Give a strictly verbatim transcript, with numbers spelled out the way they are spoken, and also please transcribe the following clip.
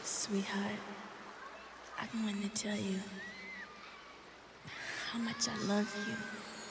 Sweetheart, I want to tell you how much I love you.